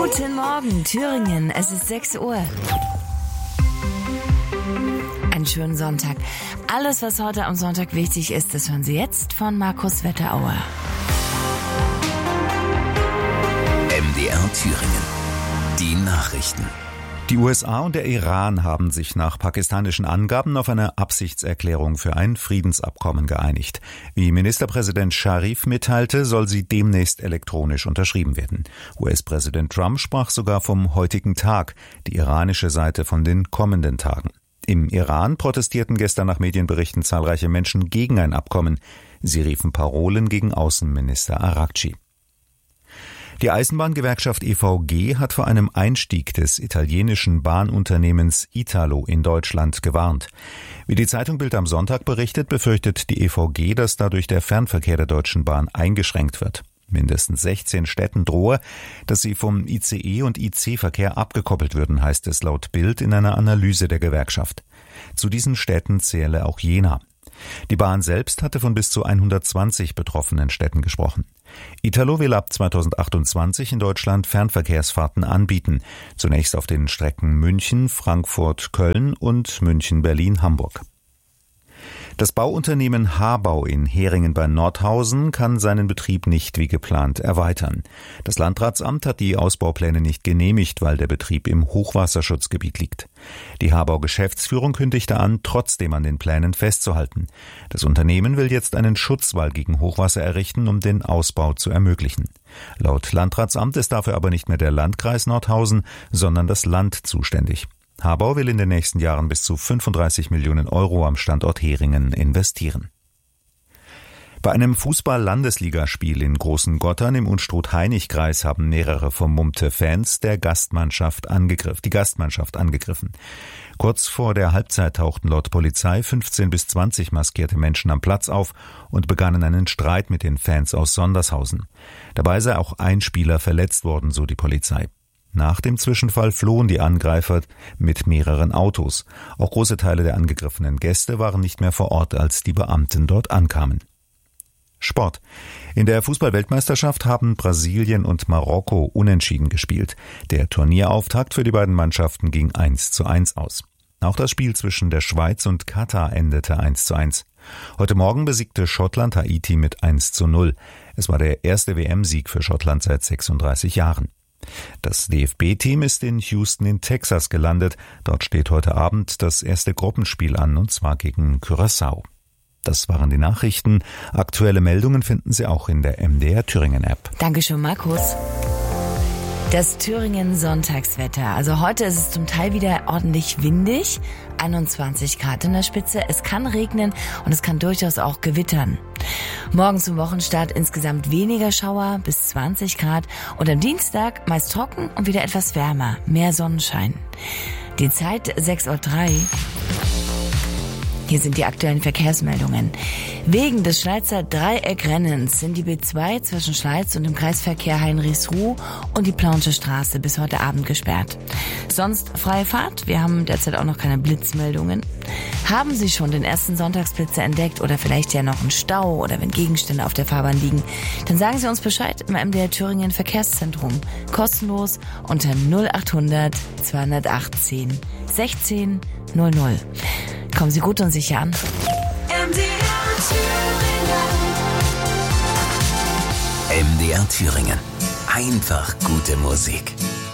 Guten Morgen, Thüringen. Es ist 6 Uhr. Einen schönen Sonntag. Alles, was heute am Sonntag wichtig ist, das hören Sie jetzt von Markus Wetterauer. MDR Thüringen. Die Nachrichten. Die USA und der Iran haben sich nach pakistanischen Angaben auf eine Absichtserklärung für ein Friedensabkommen geeinigt. Wie Ministerpräsident Scharif mitteilte, soll sie demnächst elektronisch unterschrieben werden. US-Präsident Trump sprach sogar vom heutigen Tag, die iranische Seite von den kommenden Tagen. Im Iran protestierten gestern nach Medienberichten zahlreiche Menschen gegen ein Abkommen. Sie riefen Parolen gegen Außenminister Araghchi. Die Eisenbahngewerkschaft EVG hat vor einem Einstieg des italienischen Bahnunternehmens Italo in Deutschland gewarnt. Wie die Zeitung Bild am Sonntag berichtet, befürchtet die EVG, dass dadurch der Fernverkehr der Deutschen Bahn eingeschränkt wird. Mindestens 16 Städten drohe, dass sie vom ICE- und IC-Verkehr abgekoppelt würden, heißt es laut Bild in einer Analyse der Gewerkschaft. Zu diesen Städten zähle auch Jena. Die Bahn selbst hatte von bis zu 120 betroffenen Städten gesprochen. Italo will ab 2028 in Deutschland Fernverkehrsfahrten anbieten, zunächst auf den Strecken München, Frankfurt, Köln und München, Berlin, Hamburg. Das Bauunternehmen Habau in Heringen bei Nordhausen kann seinen Betrieb nicht wie geplant erweitern. Das Landratsamt hat die Ausbaupläne nicht genehmigt, weil der Betrieb im Hochwasserschutzgebiet liegt. Die Habau-Geschäftsführung kündigte an, trotzdem an den Plänen festzuhalten. Das Unternehmen will jetzt einen Schutzwall gegen Hochwasser errichten, um den Ausbau zu ermöglichen. Laut Landratsamt ist dafür aber nicht mehr der Landkreis Nordhausen, sondern das Land zuständig. Habau will in den nächsten Jahren bis zu 35 Millionen Euro am Standort Heringen investieren. Bei einem Fußball-Landesligaspiel in Großen Gottern im Unstrut-Hainich-Kreis haben mehrere vermummte Fans die Gastmannschaft angegriffen. Kurz vor der Halbzeit tauchten laut Polizei 15 bis 20 maskierte Menschen am Platz auf und begannen einen Streit mit den Fans aus Sondershausen. Dabei sei auch ein Spieler verletzt worden, so die Polizei. Nach dem Zwischenfall flohen die Angreifer mit mehreren Autos. Auch große Teile der angegriffenen Gäste waren nicht mehr vor Ort, als die Beamten dort ankamen. Sport. In der Fußball-Weltmeisterschaft haben Brasilien und Marokko unentschieden gespielt. Der Turnierauftakt für die beiden Mannschaften ging 1:1 aus. Auch das Spiel zwischen der Schweiz und Katar endete 1:1. Heute Morgen besiegte Schottland Haiti mit 1:0. Es war der erste WM-Sieg für Schottland seit 36 Jahren. Das DFB-Team ist in Houston in Texas gelandet. Dort steht heute Abend das erste Gruppenspiel an, und zwar gegen Curaçao. Das waren die Nachrichten. Aktuelle Meldungen finden Sie auch in der MDR Thüringen App. Dankeschön, Markus. Das Thüringen Sonntagswetter. Also heute ist es zum Teil wieder ordentlich windig, 21 Grad in der Spitze. Es kann regnen und es kann durchaus auch gewittern. Morgen zum Wochenstart insgesamt weniger Schauer, bis 20 Grad. Und am Dienstag meist trocken und wieder etwas wärmer, mehr Sonnenschein. Die Zeit 6:03 Uhr. Hier sind die aktuellen Verkehrsmeldungen. Wegen des Schleizer Dreieckrennens sind die B2 zwischen Schleiz und dem Kreisverkehr Heinrichsruh und die Plaunsche Straße bis heute Abend gesperrt. Sonst freie Fahrt. Wir haben derzeit auch noch keine Blitzmeldungen. Haben Sie schon den ersten Sonntagsblitzer entdeckt oder vielleicht ja noch einen Stau oder wenn Gegenstände auf der Fahrbahn liegen, dann sagen Sie uns Bescheid im MDR Thüringen Verkehrszentrum. Kostenlos unter 0800 218 16 00. Kommen Sie gut und sicher an. MDR Thüringen. Einfach gute Musik.